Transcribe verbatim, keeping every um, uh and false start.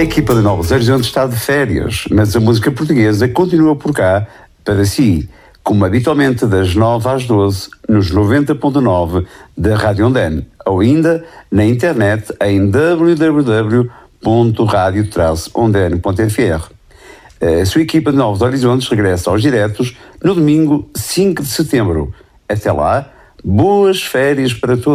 A equipa de Novos Horizontes está de férias, mas a música portuguesa continua por cá para si, como habitualmente das nove às doze, nos noventa ponto nove da Rádio Ondane, ou ainda na internet em w w w ponto radio traço ondane ponto f r. A sua equipa de Novos Horizontes regressa aos diretos no domingo cinco de setembro. Até lá, boas férias para todos.